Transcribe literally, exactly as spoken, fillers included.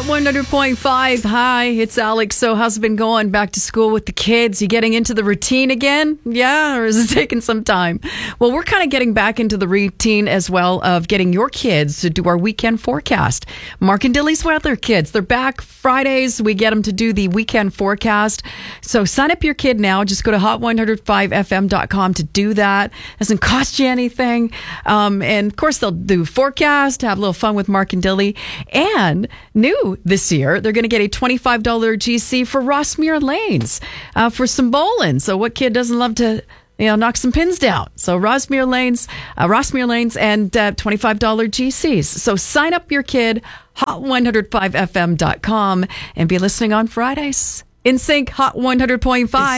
Hot one hundred point five. Hi, it's Alex. So how's it been going back to school with the kids? You getting into the routine again? Yeah, or is it taking some time? Well, we're kind of getting back into the routine as well of getting your kids to do our weekend forecast. Mark and Dilly's Weather Kids, they're back Fridays. We get them to do the weekend forecast. So sign up your kid now. Just go to hot one oh five f m dot com to do that. Doesn't cost you anything. Um, and of course, they'll do forecast, have a little fun with Mark and Dilly. And new this year, they're going to get a twenty-five dollars G C for Rossmere Lanes uh, for some bowling. So what kid doesn't love to, you know, knock some pins down? So Rossmere Lanes, uh, Rossmere Lanes and uh, twenty-five dollars G Cs. So sign up your kid, hot one oh five f m dot com, and be listening on Fridays. In Sync, Hot one hundred point five.